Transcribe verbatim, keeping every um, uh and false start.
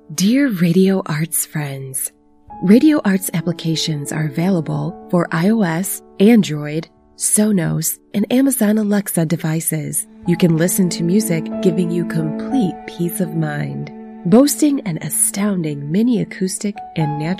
Dear Radio Arts friends, Radio Arts applications are available for iOS, Android, Sonos, and Amazon Alexa devices. You can listen to music giving you complete peace of mind. Boasting an astounding mini acoustic and natural